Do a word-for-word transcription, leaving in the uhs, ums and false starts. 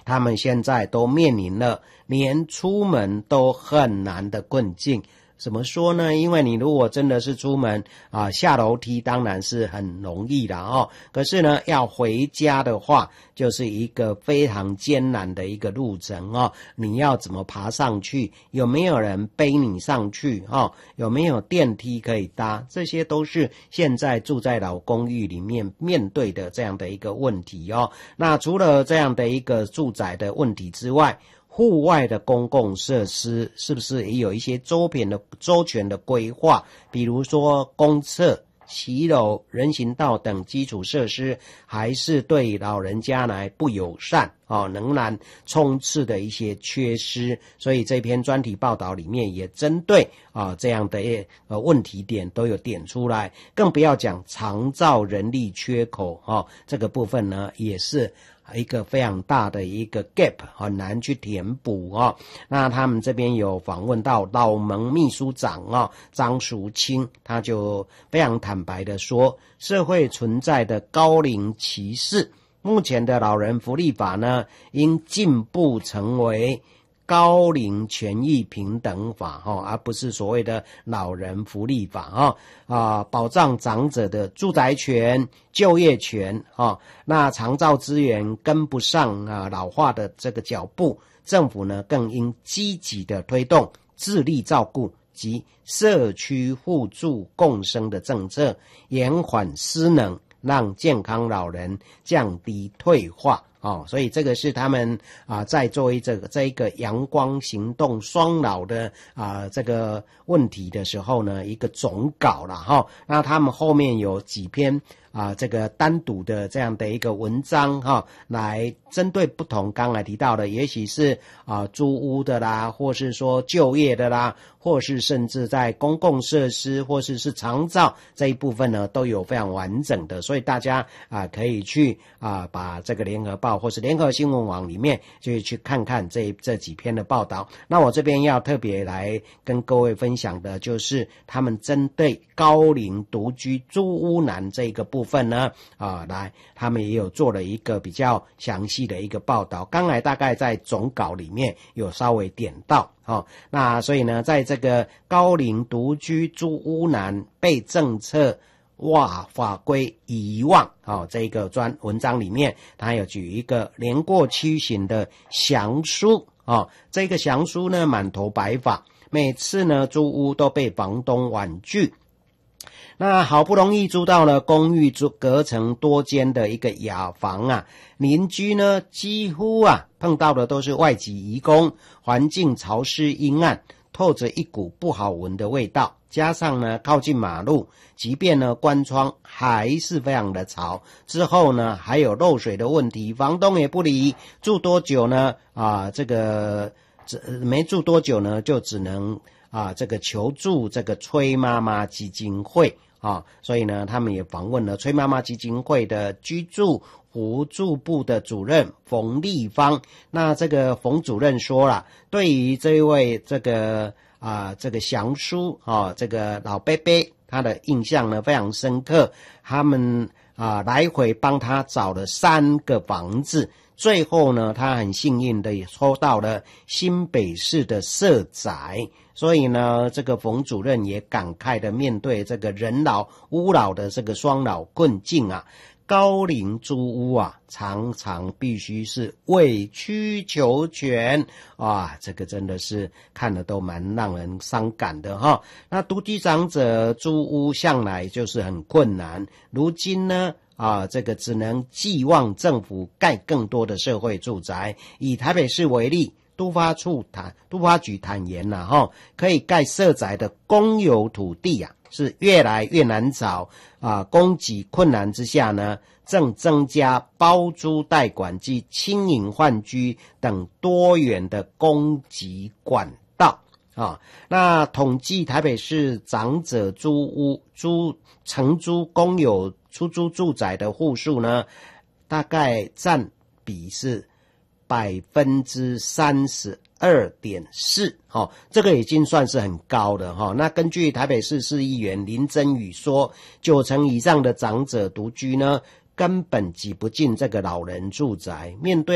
他们现在都面临了连出门都很难的困境。怎么说呢？因为你如果真的是出门啊，下楼梯当然是很容易的哦，可是呢，要回家的话，就是一个非常艰难的一个路程哦。你要怎么爬上去？有没有人背你上去？哦，有没有电梯可以搭？这些都是现在住在老公寓里面面对的这样的一个问题哦。那除了这样的一个住宅的问题之外，户外的公共设施是不是也有一些周边的周全的规划？比如说公厕、骑楼、人行道等基础设施，还是对老人家来不友善哦，仍然充斥的一些缺失。所以这篇专题报道里面也针对啊这样的呃问题点都有点出来，更不要讲长照人力缺口哦，这个部分呢也是一个非常大的一个 gap， 很难去填补哦。那他们这边有访问到老盟秘书长哦张淑清，他就非常坦白的说，社会存在的高龄歧视，目前的老人福利法呢，应进步成为高龄权益平等法哈，而不是所谓的老人福利法哈啊，保障长者的住宅权、就业权哈。那长照资源跟不上啊老化的这个脚步，政府呢更应积极的推动自立照顾及社区互助共生的政策，延缓失能，让健康老人降低退化。哦，所以这个是他们啊在作为这个这一个阳光行动双老的啊这个问题的时候呢，一个总稿啦哈、哦。那他们后面有几篇啊这个单独的这样的一个文章哈、哦，来针对不同刚才提到的，也许是啊租屋的啦，或是说就业的啦，或是甚至在公共设施或是是长照这一部分呢，都有非常完整的，所以大家啊可以去啊把这个联合报或是联合新闻网里面就去看看这这几篇的报道。那我这边要特别来跟各位分享的就是他们针对高龄独居租屋难这个部分呢啊来他们也有做了一个比较详细的一个报道，刚才大概在总稿里面有稍微点到哦。那所以呢在这个高龄独居租屋难被政策哇法规遗忘哦，这个专文章里面他有举一个年过七旬的详叔哦，这个详叔呢满头白发，每次呢租屋都被房东婉拒，那好不容易租到了公寓，租隔成多间的一个雅房啊，邻居呢几乎啊碰到的都是外籍移工，环境潮湿阴暗，透着一股不好闻的味道，加上呢靠近马路，即便呢关窗还是非常的吵。之后呢还有漏水的问题，房东也不理，住多久呢啊这个没住多久呢就只能啊这个求助这个崔妈妈基金会啊，所以呢他们也访问了崔妈妈基金会的居住辅助部的主任冯立芳。那这个冯主任说了，对于这位这个啊这个详叔啊这个老伯伯，他的印象呢非常深刻，他们啊来回帮他找了三个房子，最后呢他很幸运的也抽到了新北市的社宅。所以呢这个冯主任也感慨的面对这个人老屋老的这个双老困境啊，高龄租屋啊常常必须是委曲求全啊，这个真的是看了都蛮让人伤感的哈。那独居长者租屋向来就是很困难，如今呢啊，这个只能寄望政府盖更多的社会住宅。以台北市为例，都发处坦都发局坦言了、啊、哈，可以盖社宅的公有土地啊是越来越难找啊，供给困难之下呢，正增加包租代管及轻盈换居等多元的供给管道啊。那统计台北市长者租屋租承租公有出租住宅的户数呢，大概占比是百分之三十二点四，哦，这个已经算是很高的哈、哦。那根据台北市市议员林真宇说，九成以上的长者独居呢，根本挤不进这个老人住宅，面对